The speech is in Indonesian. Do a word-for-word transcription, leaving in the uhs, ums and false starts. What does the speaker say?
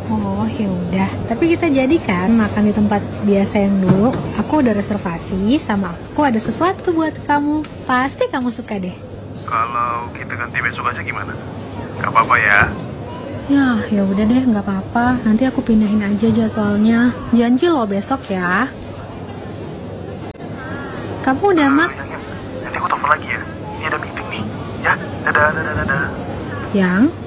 Oh ya udah, tapi kita jadi kan makan di tempat biasa yang dulu. Aku udah reservasi, sama aku ada sesuatu buat kamu. Pasti kamu suka deh. Kalau kita ganti besok aja gimana? Gak apa-apa ya? Ya, ya udah deh, nggak apa-apa. Nanti aku pindahin aja jadwalnya. Janji loh besok ya. Kamu udah Uh, mak? yang, yang. Nanti aku telepon lagi ya. Ini ada meeting nih. Ya, dadah, dadah, dadah. Yang?